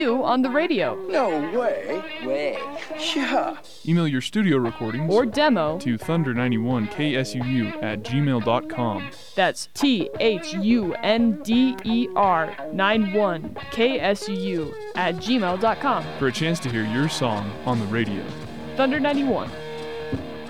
You on the radio. No way. Yeah. Email your studio recordings Or demo to thunder91ksuu@gmail.com. That's THUNDER91KSUU@gmail.com. for a chance to hear your song on the radio. Thunder 91.